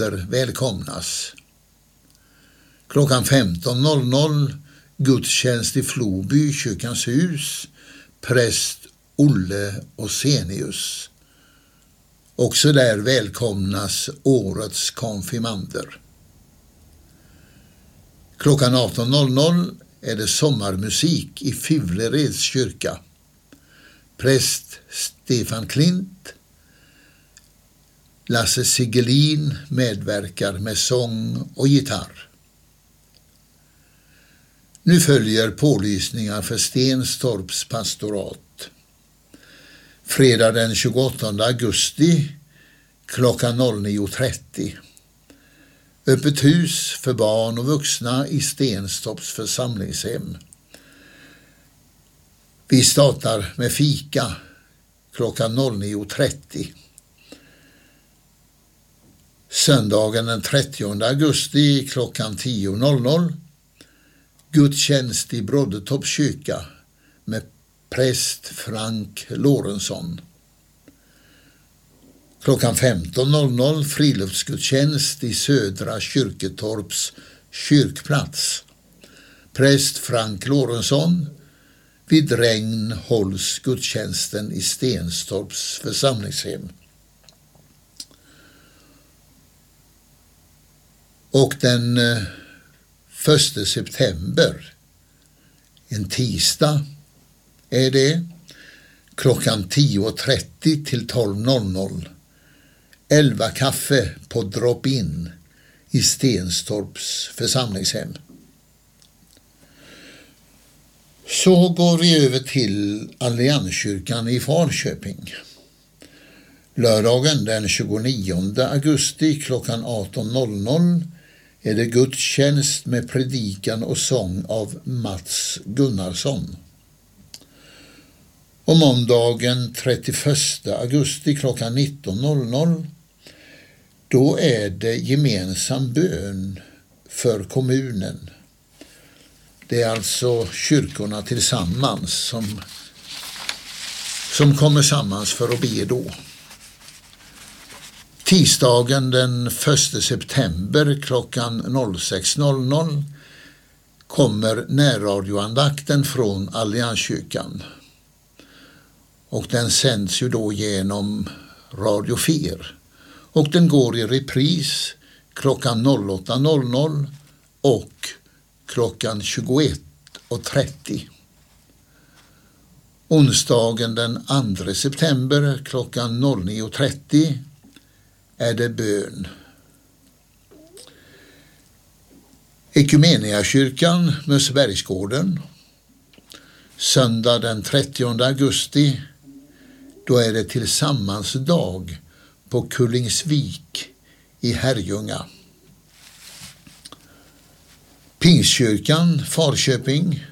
konfirmander välkomnas. Klockan 15.00 gudstjänst i Floby, Kyrkans hus, präst Olle Osenius. Också där välkomnas årets konfirmander. Klockan 18.00 är det sommarmusik i Fyvlereds kyrka. Präst Stefan Klint, Lasse Sigelin medverkar med sång och gitarr. Nu följer pålysningar för Stenstorps pastorat. Fredag den 28 augusti klockan 09.30. Öppet hus för barn och vuxna i Stenstorps församlingshem. Vi startar med fika klockan 09.30. Söndagen den 30 augusti klockan 10.00. Gudstjänst i Broddetorps kyrka med präst Frank Lorentzon. Klockan 15.00 friluftsgudstjänst i Södra Kyrketorps kyrkplats. Präst Frank Lorentzon. Vid regn hålls gudstjänsten i Stenstorps församlingshem. Och den 1 september, en tisdag är det, klockan 10.30 till 12.00. 11 kaffe på drop-in i Stenstorps församlingshem. Så går vi över till Allianskyrkan i Falköping. Lördagen den 29 augusti klockan 18.00 är det gudstjänst med predikan och sång av Mats Gunnarsson. Och måndagen 31 augusti klockan 19.00 då är det gemensam bön för kommunen. Det är alltså kyrkorna tillsammans som kommer samman för att be då. Tisdagen den 1 september klockan 06.00 kommer närradioandakten från Allianskyrkan. Och den sänds ju då genom Radio 4. Och den går i repris klockan 08.00 och klockan 21.30. Onsdagen den 2 september klockan 09.30 är det bön. Ekumeniakyrkan, Mössebergsgården. Söndag den 30 augusti, då är det tillsammansdag på Kullingsvik i Herrljunga. Pingstkyrkan, Falköping.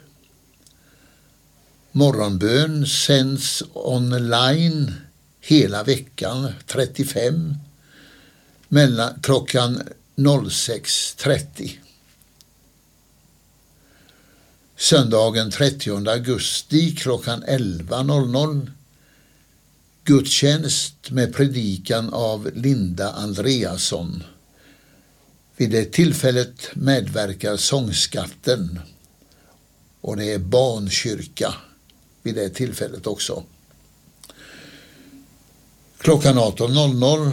Morgonbön sänds online hela veckan 35 mellan klockan 06.30. Söndagen 30 augusti klockan 11.00 gudstjänst med predikan av Linda Andreasson. Vid det tillfället medverkar Sångskatten och det är barnkyrka vid det tillfället också. Klockan 18.00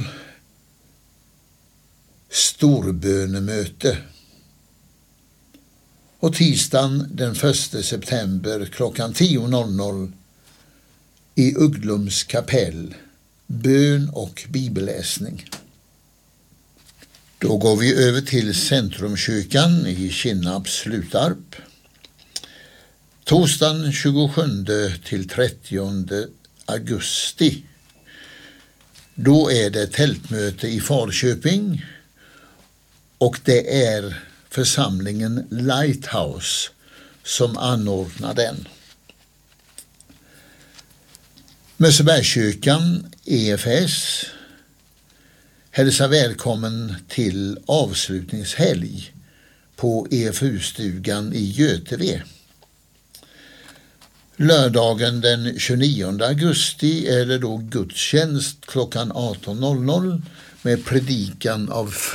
storbönemöte. Och tisdagen den 1 september klockan 10.00 i Ugglums kapell, bön och bibelläsning. Då går vi över till Centrumkyrkan i Kinnarps Slutarp. Torsdagen 27 till 30 augusti. Då är det tältmöte i Falköping och det är församlingen Lighthouse som anordnar den. Mössebergskyrkan, EFS, hälsar välkommen till avslutningshelg på EFU-stugan i Göteve. Lördagen den 29 augusti är det då gudstjänst klockan 18.00 med predikan av